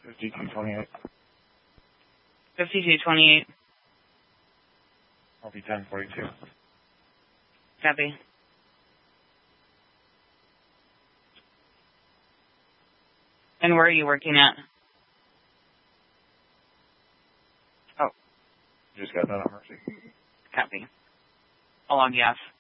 5228. 5228. I'll be 1042. Copy. And where are you working at? Oh. Just got that on Mercy. Copy. I'll log you off.